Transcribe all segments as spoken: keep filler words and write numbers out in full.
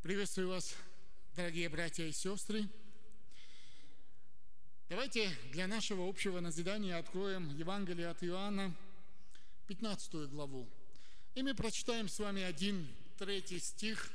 Приветствую вас, дорогие братья и сестры. Давайте для нашего общего назидания откроем Евангелие от Иоанна, пятнадцатую главу. И мы прочитаем с вами один третий стих,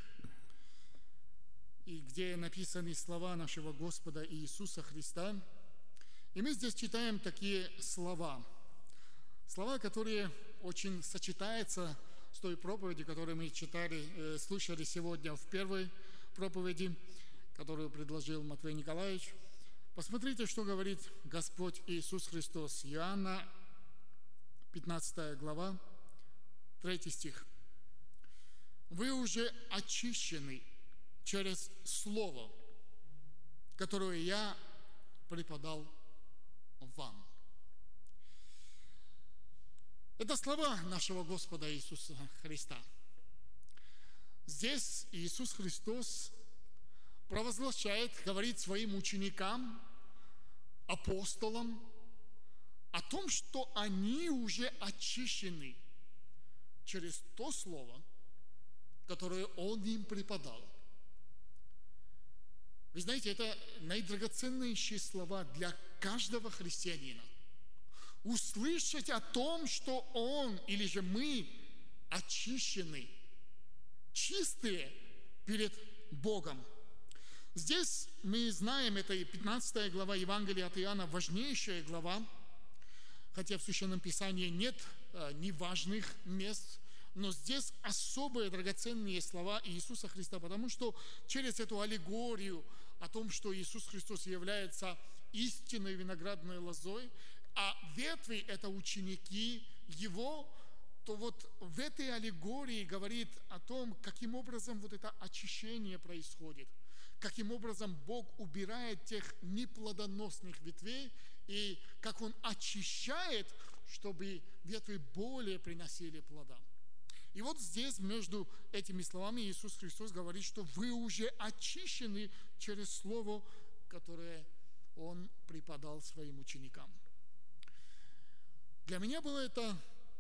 и где написаны слова нашего Господа Иисуса Христа. И мы здесь читаем такие слова. Слова, которые очень сочетаются с той проповедью, которую мы читали, слушали сегодня в первой проповеди, которую предложил Матвей Николаевич. Посмотрите, что говорит Господь Иисус Христос. Иоанна, пятнадцатая глава, третий стих. «Вы уже очищены через Слово, которое я преподал вам». Это слова нашего Господа Иисуса Христа. Здесь Иисус Христос провозглашает, говорит своим ученикам, апостолам о том, что они уже очищены через то Слово, которое Он им преподал. Вы знаете, это наидрагоценнейшие слова для каждого христианина. Услышать о том, что Он или же мы очищены, чистые перед Богом. Здесь мы знаем, это и пятнадцатая глава Евангелия от Иоанна, важнейшая глава, хотя в Священном Писании нет а, неважных мест, но здесь особые драгоценные слова Иисуса Христа, потому что через эту аллегорию о том, что Иисус Христос является истинной виноградной лозой, а ветви – это ученики Его, то вот в этой аллегории говорит о том, каким образом вот это очищение происходит, каким образом Бог убирает тех неплодоносных ветвей и как Он очищает, чтобы ветви более приносили плода. И вот здесь между этими словами Иисус Христос говорит, что вы уже очищены через Слово, которое Он преподал своим ученикам. Для меня было это,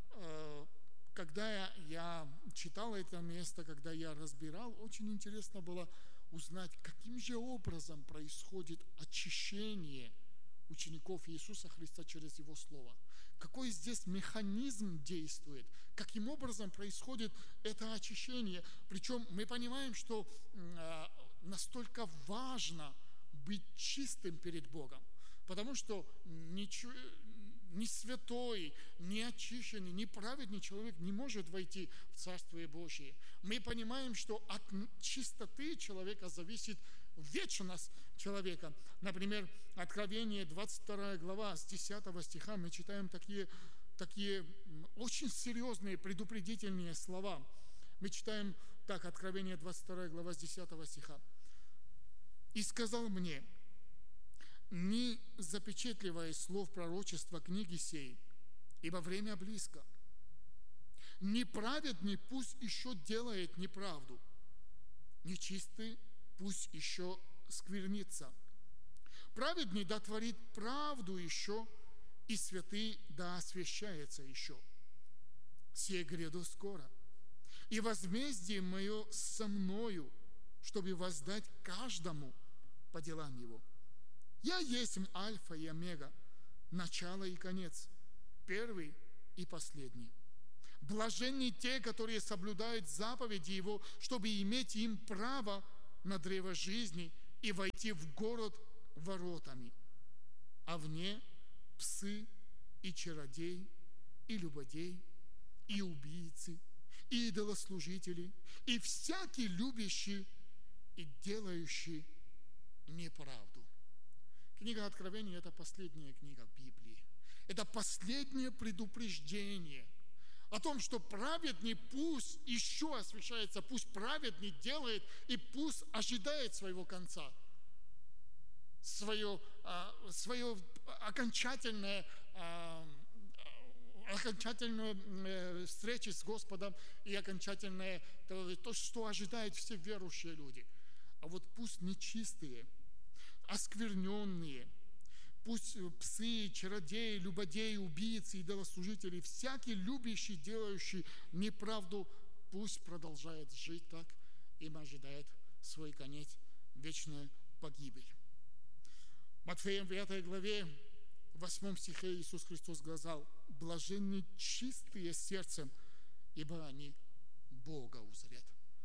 когда я читал это место, когда я разбирал, очень интересно было узнать, каким же образом происходит очищение учеников Иисуса Христа через Его Слово. Какой здесь механизм действует, каким образом происходит это очищение. Причем мы понимаем, что настолько важно быть чистым перед Богом. Потому что ни, ни святой, ни очищенный, ни праведный человек не может войти в Царствие Божие. Мы понимаем, что от чистоты человека зависит вечность человека. Например, Откровение, двадцать вторая глава, с десятого стиха мы читаем такие, такие очень серьезные предупредительные слова. Мы читаем так, Откровение, двадцать вторая глава, с десятого стиха. «И сказал мне: не запечатливая слов пророчества книги сей, ибо время близко. Неправедный пусть еще делает неправду, нечистый пусть еще сквернится. Праведный да творит правду еще, и святый да освящается еще. Сие гряду скоро, и возмездие мое со мною, чтобы воздать каждому по делам его. Я есть Альфа и Омега, начало и конец, первый и последний. Блаженны те, которые соблюдают заповеди Его, чтобы иметь им право на древо жизни и войти в город воротами. А вне псы и чародей, и любодей, и убийцы, и идолослужители, и всякий любящий и делающий неправду». Книга Откровения – это последняя книга в Библии. Это последнее предупреждение о том, что праведный пусть еще освящается, пусть праведный делает и пусть ожидает своего конца, свое, свое окончательное, окончательную встречу с Господом и окончательное то, что ожидают все верующие люди. А вот пусть нечистые, оскверненные, пусть псы, чародеи, любодеи, убийцы, идолослужители, всякий любящий, делающий неправду, пусть продолжает жить так, им ожидает свой конец, вечная погибель. Матфея в пятой главе, в восьмом стихе Иисус Христос сказал: «Блаженны чистые сердцем, ибо они Бога узрят».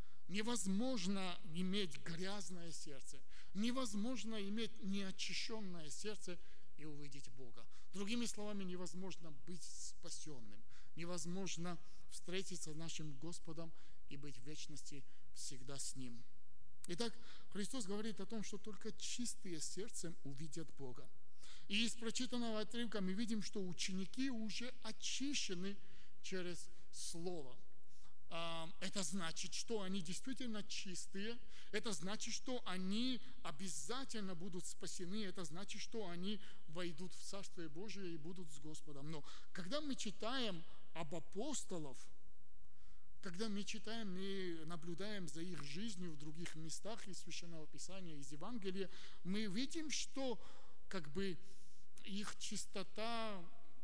Невозможно иметь грязное сердце, невозможно иметь неочищенное сердце и увидеть Бога. Другими словами, невозможно быть спасенным, невозможно встретиться с нашим Господом и быть в вечности всегда с Ним. Итак, Христос говорит о том, что только чистые сердцем увидят Бога. И из прочитанного отрывка мы видим, что ученики уже очищены через Слово. Это значит, что они действительно чистые, это значит, что они обязательно будут спасены, это значит, что они войдут в Царствие Божие и будут с Господом. Но когда мы читаем об апостолах, когда мы читаем и наблюдаем за их жизнью в других местах из Священного Писания, из Евангелия, мы видим, что как бы их чистота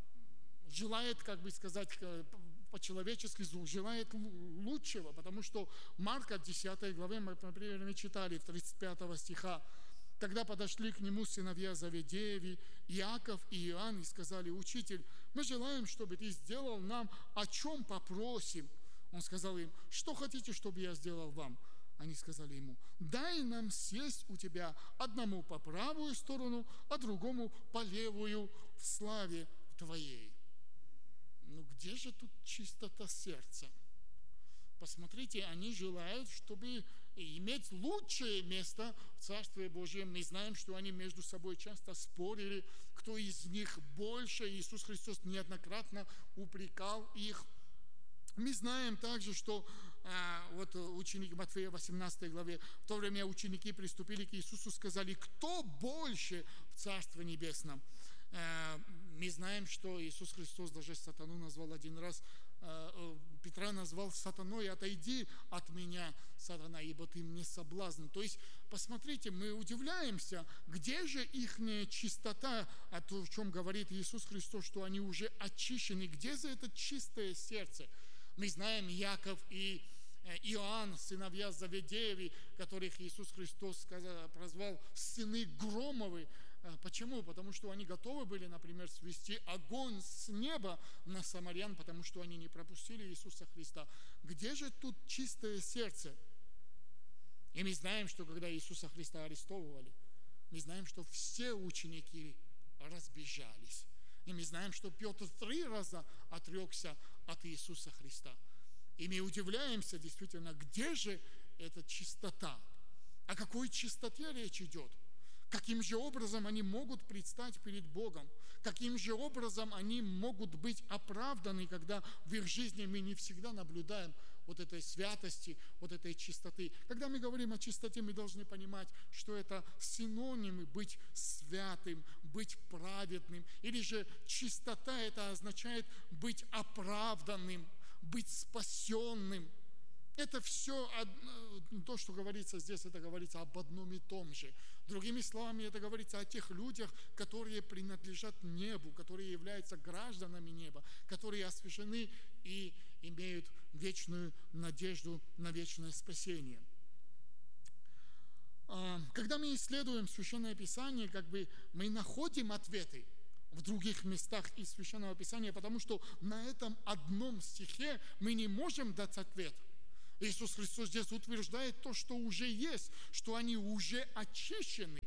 желает, как бы сказать, по-человечески желает лучшего, потому что Марка в десятой главе, мы, например, мы читали тридцать пятого стиха: «Тогда подошли к нему сыновья Завидееви, Иаков и Иоанн, и сказали: Учитель, мы желаем, чтобы ты сделал нам, о чем попросим». Он сказал им: «Что хотите, чтобы я сделал вам?» Они сказали ему: «Дай нам сесть у тебя, одному по правую сторону, а другому по левую, в славе твоей». Ну где же тут чистота сердца? Посмотрите, они желают, чтобы иметь лучшее место в Царстве Божьем. Мы знаем, что они между собой часто спорили, кто из них больше. Иисус Христос неоднократно упрекал их. Мы знаем также, что а, вот ученики Матфея в восемнадцатой главе, в то время ученики приступили к Иисусу и сказали: «Кто больше в Царстве Небесном?» Мы знаем, что Иисус Христос даже сатану назвал один раз, Петра назвал сатаной: «Отойди от меня, сатана, ибо ты мне соблазн». То есть, посмотрите, мы удивляемся, где же их чистота, о том, о чем говорит Иисус Христос, что они уже очищены, где же это чистое сердце? Мы знаем Иаков и Иоанн, сыновья Завидееви, которых Иисус Христос прозвал сыны Громовы. Почему? Потому что они готовы были, например, свести огонь с неба на самарян, потому что они не пропустили Иисуса Христа. Где же тут чистое сердце? И мы знаем, что когда Иисуса Христа арестовывали, мы знаем, что все ученики разбежались. И мы знаем, что Петр три раза отрекся от Иисуса Христа. И мы удивляемся действительно, где же эта чистота? О какой чистоте речь идет? Каким же образом они могут предстать перед Богом? Каким же образом они могут быть оправданы, когда в их жизни мы не всегда наблюдаем вот этой святости, вот этой чистоты? Когда мы говорим о чистоте, мы должны понимать, что это синонимы быть святым, быть праведным. Или же чистота — это означает быть оправданным, быть спасенным. Это все, то, что говорится здесь, это говорится об одном и том же. Другими словами, это говорится о тех людях, которые принадлежат небу, которые являются гражданами неба, которые освящены и имеют вечную надежду на вечное спасение. Когда мы исследуем Священное Писание, как бы мы находим ответы в других местах из Священного Писания, потому что на этом одном стихе мы не можем дать ответ. Иисус Христос здесь утверждает то, что уже есть, что они уже очищены.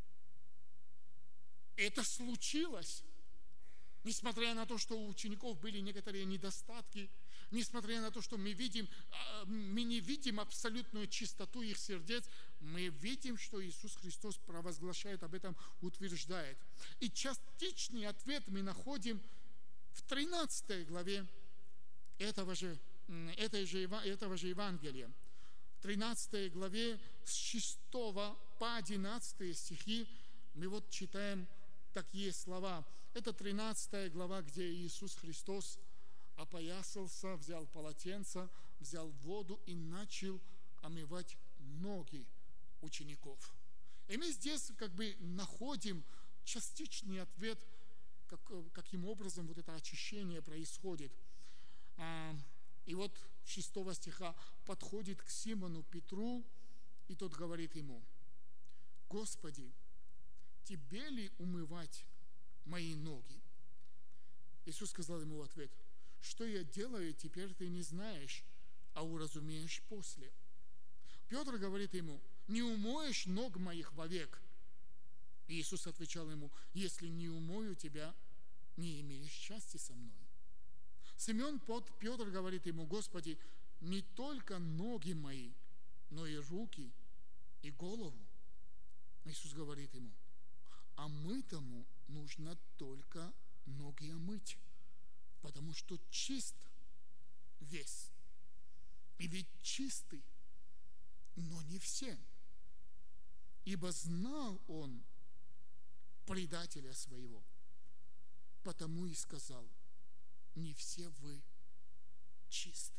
Это случилось. Несмотря на то, что у учеников были некоторые недостатки, несмотря на то, что мы видим, мы не видим абсолютную чистоту их сердец, мы видим, что Иисус Христос провозглашает об этом, утверждает. И частичный ответ мы находим в тринадцатой главе этого же Этой же, этого же Евангелия. В тринадцатой главе с шестого по одиннадцатый стихи мы вот читаем такие слова. Это тринадцатая глава, где Иисус Христос опоясался, взял полотенце, взял воду и начал омывать ноги учеников. И мы здесь как бы находим частичный ответ, как, каким образом вот это очищение происходит. И вот шестого стиха: подходит к Симону Петру И тот говорит ему: Господи, тебе ли умывать мои ноги? Иисус сказал ему в ответ: что я делаю, теперь ты не знаешь, а уразумеешь после. Петр говорит ему: не умоешь ног моих вовек. И Иисус отвечал ему: если не умою тебя, не имеешь счастья со мной. Симеон Петр говорит ему: Господи, не только ноги мои, но и руки, и голову. Иисус говорит ему: а мытому нужно только ноги омыть, потому что чист весь. И ведь чистый, но не все. Ибо знал он предателя своего, потому и сказал: не все вы чисты.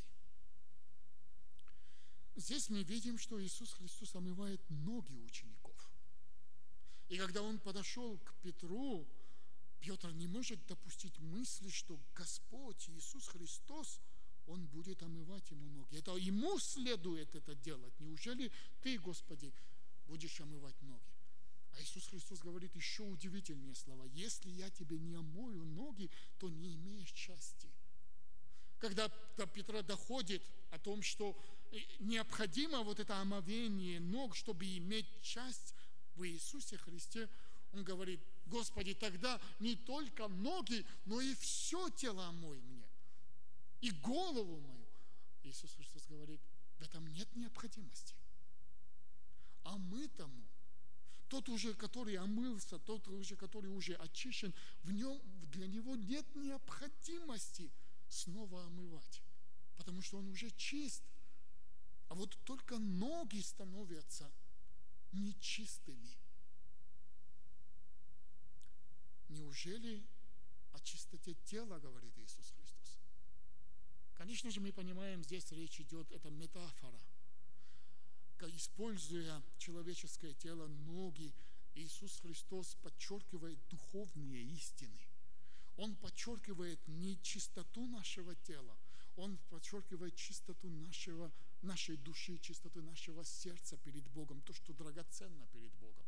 Здесь мы видим, что Иисус Христос омывает ноги учеников. И когда он подошел к Петру, Петр не может допустить мысли, что Господь Иисус Христос, Он будет омывать ему ноги. Это ему следует это делать. Неужели ты, Господи, будешь омывать ноги? А Иисус Христос говорит еще удивительнее слова: если я тебе не омою ноги, то не имеешь части. Когда до Петра доходит о том, что необходимо вот это омовение ног, чтобы иметь часть в Иисусе Христе, он говорит: Господи, тогда не только ноги, но и все тело омой мне, и голову мою. Иисус Христос говорит: в этом нет необходимости. А мы тому, тот уже, который омылся, тот уже, который уже очищен, в нем, для него нет необходимости снова омывать, потому что он уже чист. А вот только ноги становятся нечистыми. Неужели о чистоте тела говорит Иисус Христос? Конечно же, мы понимаем, здесь речь идет, это метафора. Используя человеческое тело, ноги, Иисус Христос подчеркивает духовные истины. Он подчеркивает не чистоту нашего тела, Он подчеркивает чистоту нашего, нашей души, чистоту нашего сердца перед Богом, то, что драгоценно перед Богом.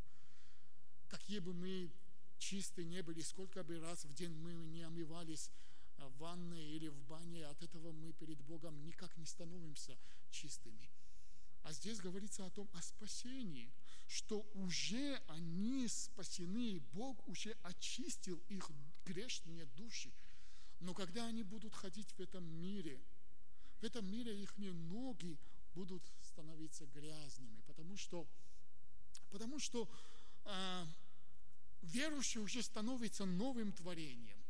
Какие бы мы чисты не были, сколько бы раз в день мы не омывались в ванной или в бане, от этого мы перед Богом никак не становимся чистыми. А здесь говорится о том, о спасении, что уже они спасены, и Бог уже очистил их грешные души. Но когда они будут ходить в этом мире, в этом мире их ноги будут становиться грязными, потому что, потому что а, верующий уже становится новым творением,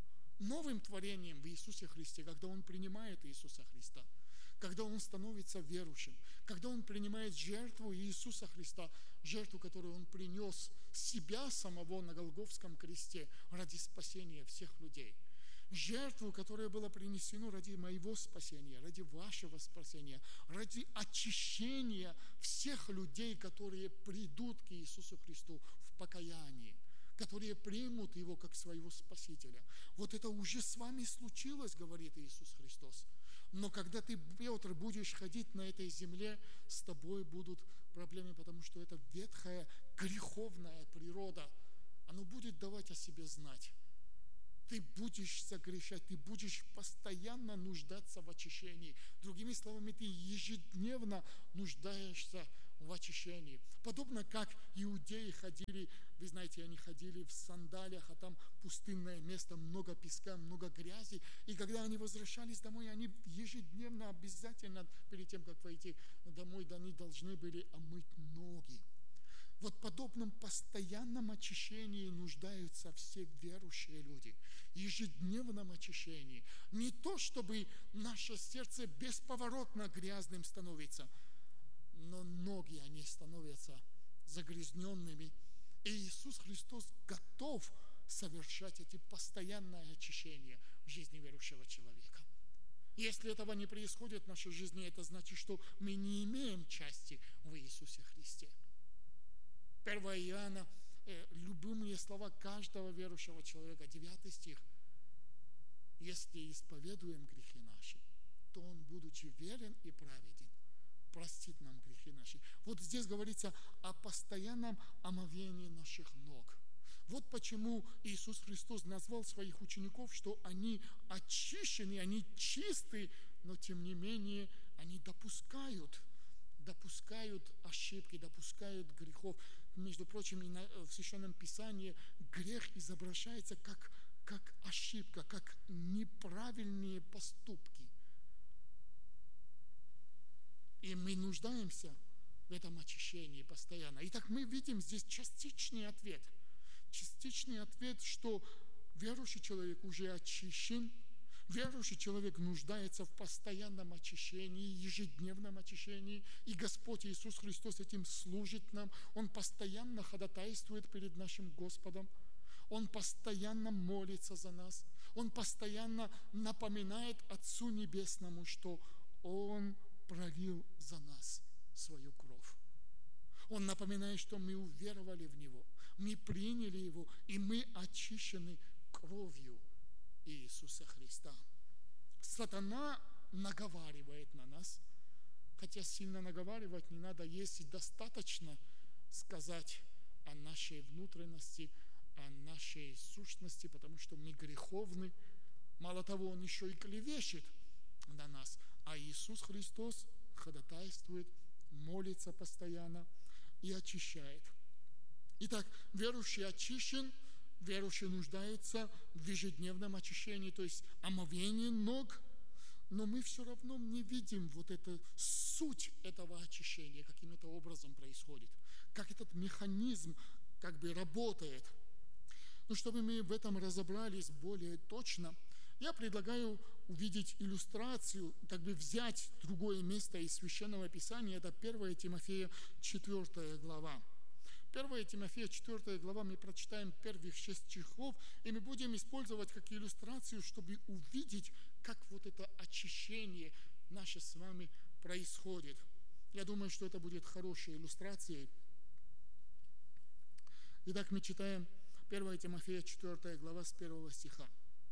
новым творением в Иисусе Христе, когда он принимает Иисуса Христа, когда он становится верующим, когда он принимает жертву Иисуса Христа, жертву, которую он принес себя самого на Голгофском кресте ради спасения всех людей. Жертву, которая была принесена ради моего спасения, ради вашего спасения, ради очищения всех людей, которые придут к Иисусу Христу в покаянии, которые примут Его как своего Спасителя. Вот это уже с вами случилось, говорит Иисус Христос. Но когда ты, Петр, будешь ходить на этой земле, с тобой будут проблемы, потому что это ветхая, греховная природа, она будет давать о себе знать. Ты будешь согрешать, ты будешь постоянно нуждаться в очищении. Другими словами, ты ежедневно нуждаешься в очищении. Подобно как иудеи ходили, вы знаете, они ходили в сандалиях, а там пустынное место, много песка, много грязи. И когда они возвращались домой, они ежедневно обязательно, перед тем, как войти домой, они должны были омыть ноги. Вот в подобном постоянном очищении нуждаются все верующие люди. Ежедневном очищении. Не то, чтобы наше сердце бесповоротно грязным становится, но ноги, они становятся загрязненными. И Иисус Христос готов совершать эти постоянное очищение в жизни верующего человека. Если этого не происходит в нашей жизни, это значит, что мы не имеем части в Иисусе Христе. первое Иоанна, э, любимые слова каждого верующего человека, девятый стих. Если исповедуем грехи наши, то Он, будучи верен и праведен, простит нам грехи наши. Вот здесь говорится о постоянном омовении наших ног. Вот почему Иисус Христос назвал своих учеников, что они очищены, они чисты, но тем не менее они допускают, допускают ошибки, допускают грехов. Между прочим, в Священном Писании грех изображается как, как ошибка, как неправильные поступки. И мы нуждаемся в этом очищении постоянно. Итак, мы видим здесь частичный ответ. Частичный ответ, что верующий человек уже очищен, верующий человек нуждается в постоянном очищении, ежедневном очищении, и Господь Иисус Христос этим служит нам. Он постоянно ходатайствует перед нашим Господом, Он постоянно молится за нас, Он постоянно напоминает Отцу Небесному, что Он пролил за нас свою кровь. Он напоминает, что мы уверовали в Него, мы приняли Его, и мы очищены кровью Иисуса Христа. Сатана наговаривает на нас, хотя сильно наговаривать не надо, есть достаточно сказать о нашей внутренности, о нашей сущности, потому что мы греховны. Мало того, он еще и клевещет на нас, а Иисус Христос ходатайствует, молится постоянно и очищает. Итак, верующий очищен, верующий нуждается в ежедневном очищении, то есть омовении ног, но мы все равно не видим вот эту суть этого очищения, каким это образом происходит, как этот механизм как бы работает. Но чтобы мы в этом разобрались более точно, я предлагаю увидеть иллюстрацию, как бы взять другое место из Священного Писания, это первое Тимофея, четвёртая глава. первое Тимофея, четвёртая глава, мы прочитаем первых шесть стихов, и мы будем использовать как иллюстрацию, чтобы увидеть, как вот это очищение наше с вами происходит. Я думаю, что это будет хорошей иллюстрацией. Итак, мы читаем первое Тимофея, четвёртая глава, с первого стиха.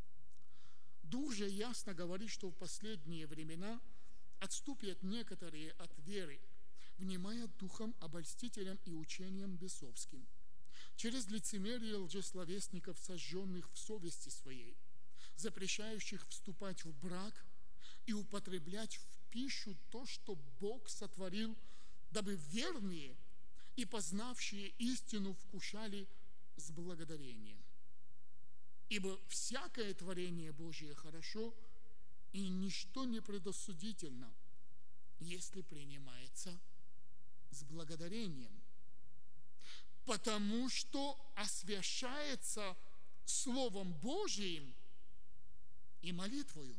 «Дух же ясно говорит, что в последние времена отступят некоторые от веры, внимая духом обольстителям и учениям бесовским, через лицемерие лжесловесников, сожженных в совести своей, запрещающих вступать в брак и употреблять в пищу то, что Бог сотворил, дабы верные и познавшие истину вкушали с благодарением. Ибо всякое творение Божие хорошо, и ничто не предосудительно, если принимается с благодарением, потому что освящается Словом Божиим и молитвою.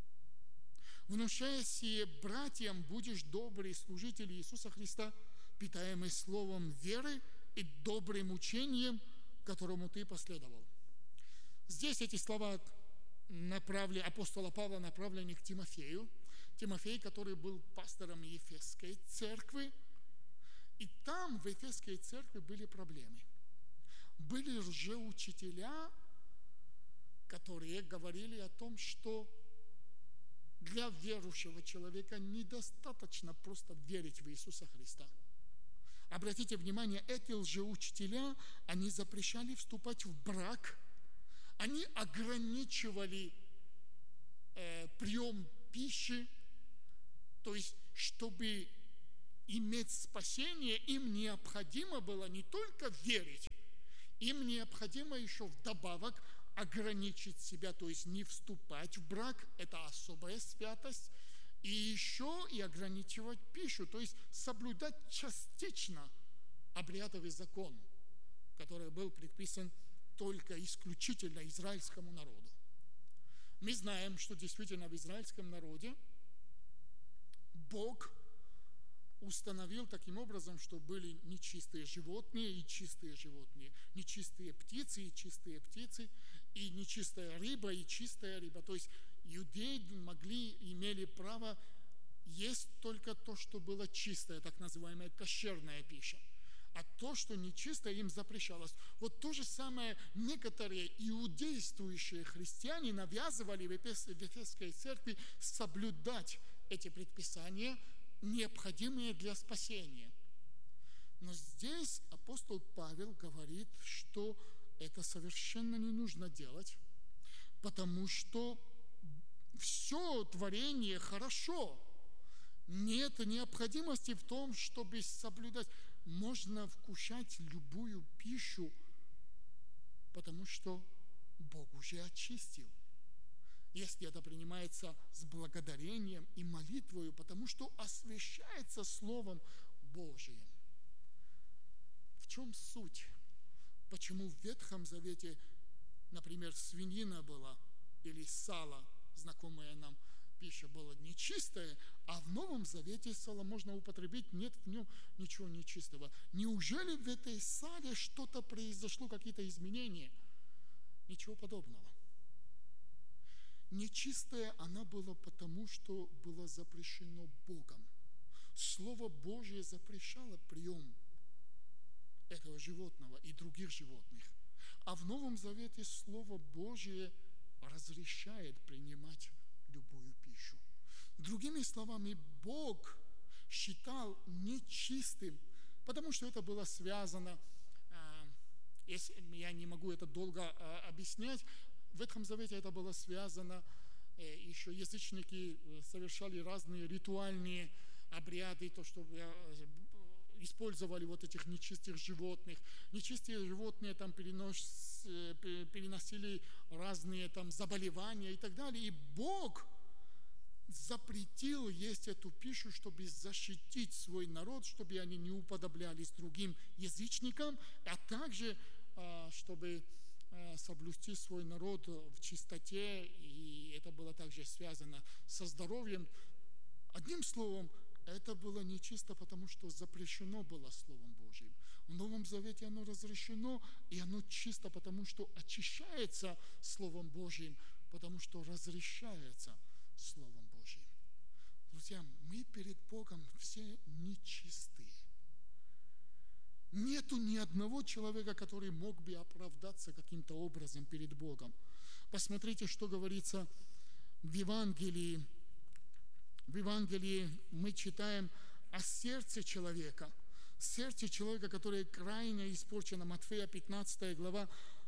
Внушая сие братьям, будешь добрый служитель Иисуса Христа, питаемый словом веры и добрым учением, которому ты последовал». Здесь эти слова направлены, апостола Павла направлены к Тимофею. Тимофей, который был пастором Ефесской церкви. И там, в Ефесской церкви, были проблемы. Были лжеучителя, которые говорили о том, что для верующего человека недостаточно просто верить в Иисуса Христа. Обратите внимание, эти лжеучителя, они запрещали вступать в брак, они ограничивали э, прием пищи, то есть, чтобы иметь спасение, им необходимо было не только верить, им необходимо еще вдобавок ограничить себя, то есть не вступать в брак, это особая святость, и еще и ограничивать пищу, то есть соблюдать частично обрядовый закон, который был предписан только исключительно израильскому народу. Мы знаем, что действительно в израильском народе Бог установил таким образом, что были нечистые животные и чистые животные, нечистые птицы и чистые птицы, и нечистая рыба и чистая рыба. То есть иудеи могли, имели право есть только то, что было чистое, так называемая кошерная пища. А то, что нечистое, им запрещалось. Вот то же самое некоторые иудействующие христиане навязывали в Ефесской церкви соблюдать эти предписания необходимые для спасения. Но здесь апостол Павел говорит, что это совершенно не нужно делать, потому что все творение хорошо. Нет необходимости в том, чтобы соблюдать. Можно вкушать любую пищу, потому что Бог уже очистил. Если это принимается с благодарением и молитвою, потому что освящается Словом Божиим. В чем суть? Почему в Ветхом Завете, например, свинина была или сало, знакомая нам пища, была нечистая, а в Новом Завете сало можно употребить, нет в нем ничего нечистого. Неужели в этой сале что-то произошло, какие-то изменения? Ничего подобного. Нечистая она была потому, что было запрещено Богом. Слово Божие запрещало прием этого животного и других животных. А в Новом Завете Слово Божие разрешает принимать любую пищу. Другими словами, Бог считал нечистым, потому что это было связано, если я не могу это долго объяснять, в Ветхом Завете это было связано, еще язычники совершали разные ритуальные обряды, то, что использовали вот этих нечистых животных. Нечистые животные там перенос, переносили разные там заболевания и так далее. И Бог запретил есть эту пищу, чтобы защитить свой народ, чтобы они не уподоблялись другим язычникам, а также чтобы соблюсти свой народ в чистоте, и это было также связано со здоровьем. Одним словом, это было нечисто, потому что запрещено было Словом Божьим. В Новом Завете оно разрешено, и оно чисто, потому что очищается Словом Божьим, потому что разрешается Словом Божьим. Друзья, мы перед Богом все нечистые. Нету ни одного человека, который мог бы оправдаться каким-то образом перед Богом. Посмотрите, что говорится в Евангелии. В Евангелии мы читаем о сердце человека. Сердце человека, которое крайне испорчено. Матфея пятнадцатая глава,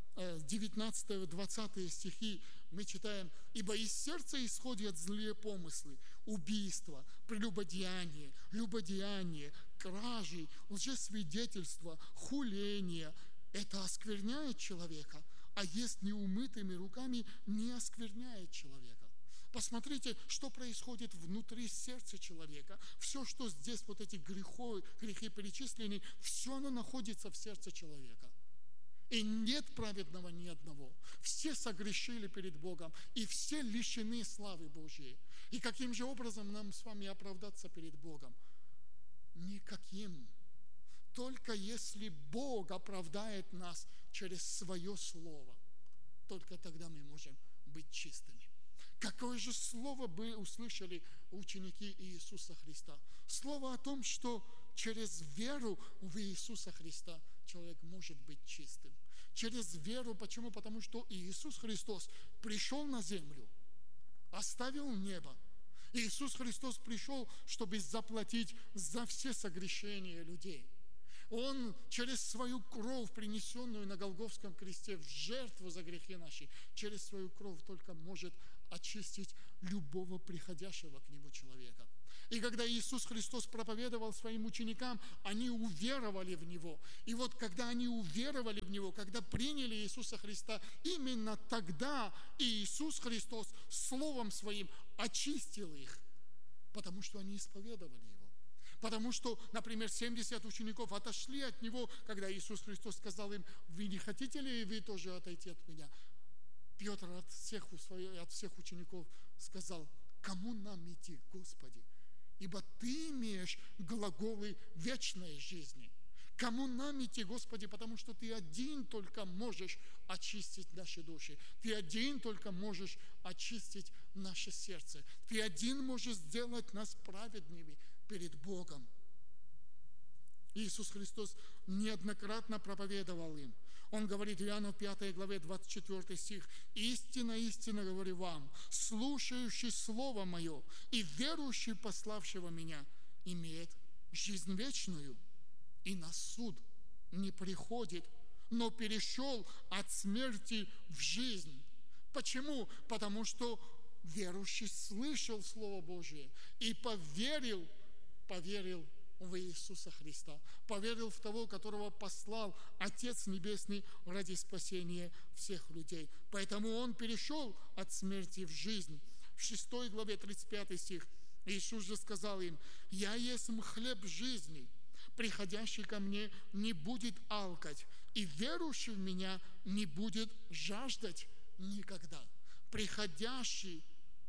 девятнадцатый-двадцатый стихи мы читаем: «Ибо из сердца исходят злые помыслы, убийства, прелюбодеяние, любодеяние, кражи, лжесвидетельство, хуление. Это оскверняет человека, а есть неумытыми руками не оскверняет человека». Посмотрите, что происходит внутри сердца человека. Все, что здесь, вот эти грехи, грехи перечислены, все оно находится в сердце человека. И нет праведного ни одного. Все согрешили перед Богом, и все лишены славы Божьей. И каким же образом нам с вами оправдаться перед Богом? Никаким. Только если Бог оправдает нас через свое Слово, только тогда мы можем быть чистыми. Какое же слово бы услышали ученики Иисуса Христа? Слово о том, что через веру в Иисуса Христа человек может быть чистым. Через веру, почему? Потому что Иисус Христос пришел на землю, оставил небо. Иисус Христос пришел, чтобы заплатить за все согрешения людей. Он через свою кровь, принесенную на Голгофском кресте в жертву за грехи наши, через свою кровь только может очистить любого приходящего к Нему человека. И когда Иисус Христос проповедовал своим ученикам, они уверовали в Него. И вот когда они уверовали в Него, когда приняли Иисуса Христа, именно тогда Иисус Христос Словом Своим очистил их, потому что они исповедовали Его. Потому что, например, семьдесят учеников отошли от Него, когда Иисус Христос сказал им: «Вы не хотите ли вы тоже отойти от Меня?» Петр от всех, от всех учеников сказал: «Кому нам идти, Господи? Ибо Ты имеешь глаголы вечной жизни. Кому нам идти, Господи, потому что Ты один только можешь очистить наши души. Ты один только можешь очистить наше сердце. Ты один можешь сделать нас праведными перед Богом». Иисус Христос неоднократно проповедовал им. Он говорит в Иоанна пятой главе двадцать четвёртый стих: «Истинно, истинно говорю вам, слушающий Слово Мое и верующий пославшего Меня имеет жизнь вечную и на суд не приходит, но перешел от смерти в жизнь. Почему? Потому что верующий слышал Слово Божие и поверил, поверил в Иисуса Христа, поверил в того, которого послал Отец Небесный ради спасения всех людей. Поэтому он перешел от смерти в жизнь. В шестой главе тридцать пятый стих Иисус же сказал им: «Я есть хлеб жизни, приходящий ко мне не будет алкать, и верующий в меня не будет жаждать никогда». Приходящий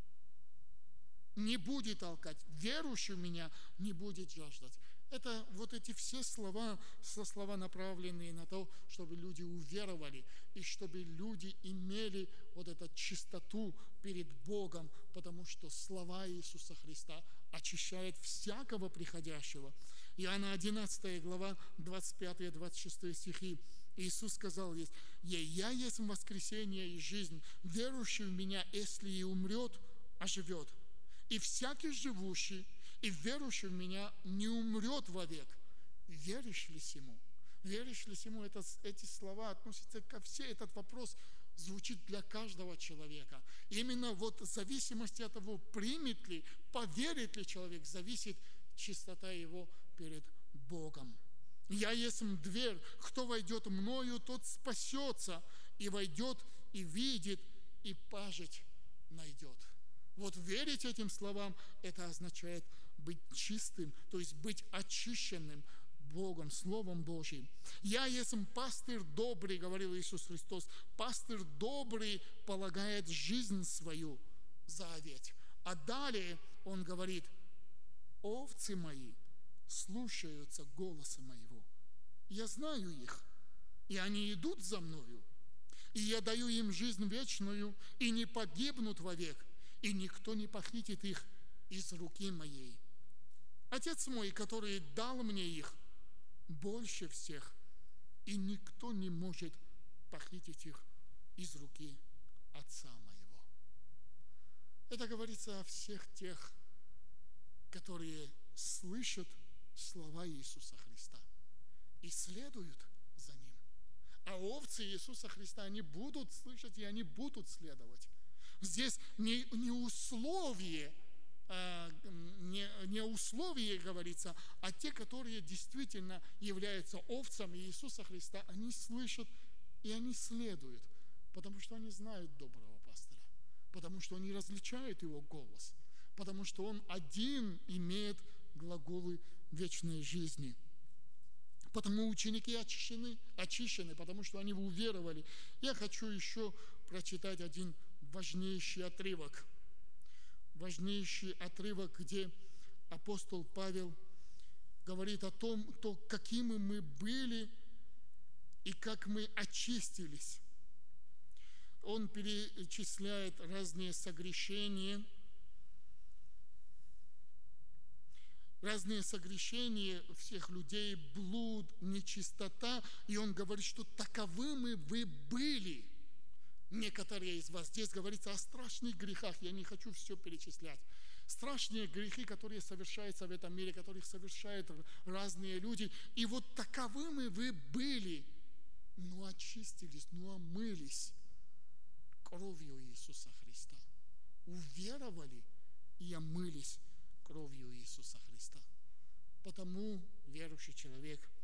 не будет алкать, верующий в меня не будет жаждать. Это вот эти все слова, со слова, направленные на то, чтобы люди уверовали, и чтобы люди имели вот эту чистоту перед Богом, потому что слова Иисуса Христа очищают всякого приходящего. Иоанна одиннадцатая глава, двадцать пятый двадцать шестой стихи. Иисус сказал здесь: «Я есть воскресение и жизнь, верующий в Меня, если и умрет, оживет. И всякий живущий и верующий в Меня не умрет вовек». Веришь ли сему? Веришь ли сему? Это, эти слова относятся ко всей. Этот вопрос звучит для каждого человека. Именно вот в зависимости от того, примет ли, поверит ли человек, зависит чистота его перед Богом. «Я есть дверь, кто войдет мною, тот спасется, и войдет, и видит, и пажить найдет». Вот верить этим словам, это означает быть чистым, то есть быть очищенным Богом, Словом Божьим. «Я есть пастырь добрый», говорил Иисус Христос, «пастырь добрый полагает жизнь свою за овец». А далее Он говорит: «Овцы мои слушаются голоса моего. Я знаю их, и они идут за мною, и я даю им жизнь вечную, и не погибнут вовек, и никто не похитит их из руки моей. Отец мой, который дал мне их, больше всех, и никто не может похитить их из руки Отца моего». Это говорится о всех тех, которые слышат слова Иисуса Христа и следуют за Ним. А овцы Иисуса Христа, они будут слышать, и они будут следовать. Здесь не, не условие, не, не условие говорится, а те, которые действительно являются овцами Иисуса Христа, они слышат и они следуют, потому что они знают доброго пастора, потому что они различают его голос, потому что он один имеет глаголы вечной жизни. Потому ученики очищены, очищены, потому что они уверовали. Я хочу еще прочитать один важнейший отрывок. Важнейший отрывок, где апостол Павел говорит о том, то, какими мы были и как мы очистились. Он перечисляет разные согрешения, разные согрешения всех людей, блуд, нечистота. И он говорит, что таковыми вы были. Некоторые из вас. Здесь говорится о страшных грехах. Я не хочу все перечислять. Страшные грехи, которые совершаются в этом мире, которых совершают разные люди. И вот таковыми вы были. Но очистились, но омылись кровью Иисуса Христа. Уверовали и омылись кровью Иисуса Христа. Потому верующий человек